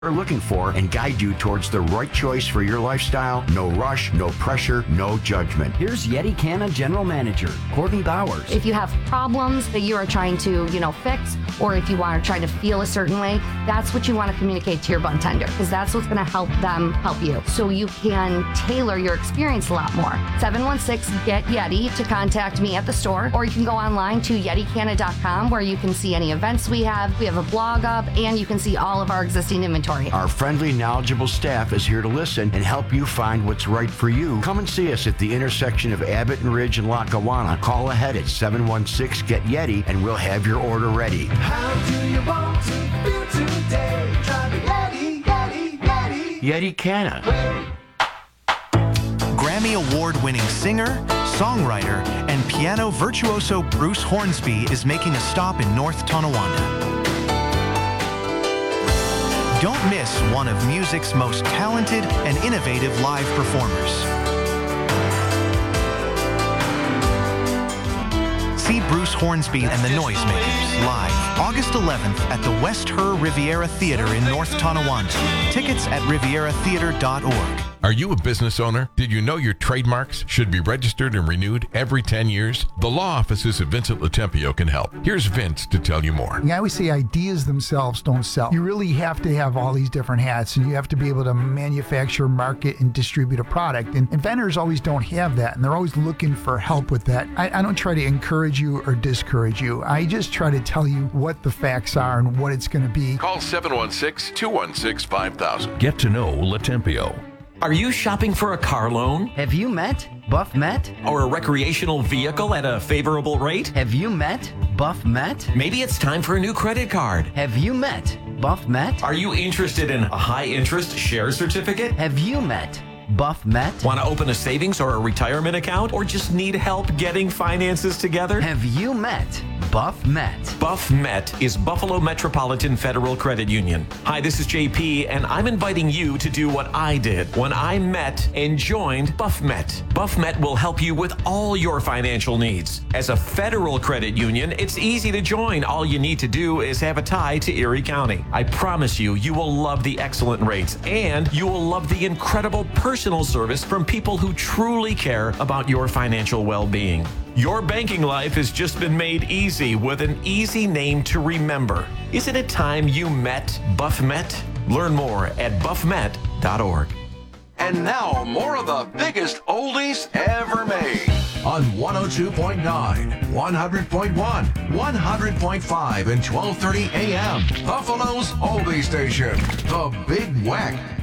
are looking for and guide you towards the right choice for your lifestyle. No rush, no pressure, no judgment. Here's Yeti Canna General Manager, Courtney Bowers. If you have problems that you are trying to, fix, or if you are trying to feel a certain way, that's what you want to communicate to your bud tender, because that's what's going to help them help you. So you can tailor your experience a lot more. 716-GET-YETI to contact me at the store, or you can go online to yeticanna.com where you can see any events we have. We have a blog up, and you can see all of our existing inventory. Our friendly, knowledgeable staff is here to listen and help you find what's right for you. Come and see us at the intersection of Abbott and Ridge and Lackawanna. Call ahead at 716-GET-YETI and we'll have your order ready. How do you want to feel today? Try the Yeti, Yeti, Yeti. Yeti Canna. Grammy Award-winning singer, songwriter, and piano virtuoso Bruce Hornsby is making a stop in North Tonawanda. Don't miss one of music's most talented and innovative live performers. See Bruce Hornsby and the Noisemakers live August 11th at the West Her Riviera Theater in North Tonawanda. Tickets at rivieratheater.org. Are you a business owner? Did you know your trademarks should be registered and renewed every 10 years? The law offices of Vincent Latempio can help. Here's Vince to tell you more. I always say ideas themselves don't sell. You really have to have all these different hats, and you have to be able to manufacture, market, and distribute a product. And vendors always don't have that, and they're always looking for help with that. I don't try to encourage you or discourage you. I just try to tell you what the facts are and what it's going to be. Call 716-216-5000. Get to know Latempio. Are you shopping for a car loan? Have you met Buff Met? Or a recreational vehicle at a favorable rate? Have you met Buff Met? Maybe it's time for a new credit card. Have you met Buff Met? Are you interested in a high-interest share certificate? Have you met Buff Met? Want to open a savings or a retirement account? Or just need help getting finances together? Have you met Buff Met? Buff Met is Buffalo Metropolitan Federal Credit Union. Hi, this is JP, and I'm inviting you to do what I did when I met and joined Buff Met. Buff Met will help you with all your financial needs. As a federal credit union, it's easy to join. All you need to do is have a tie to Erie County. I promise you, you will love the excellent rates, and you will love the incredible personal service from people who truly care about your financial well-being. Your banking life has just been made easy with an easy name to remember. Isn't it time you met Buff Met? Learn more at buffmet.org. And now, more of the biggest oldies ever made. On 102.9, 100.1, 100.5, and 1230 AM. Buffalo's oldie station, The Big Whack.